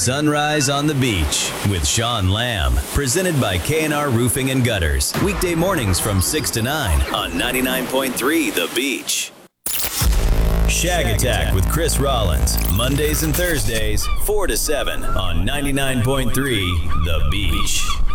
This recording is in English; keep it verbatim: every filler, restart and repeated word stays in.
Sunrise on the Beach with Sean Lamb. Presented by K and R Roofing and Gutters. Weekday mornings from six to nine on ninety-nine point three The Beach. Shag Attack with Chris Rollins. Mondays and Thursdays, four to seven on ninety-nine point three The Beach.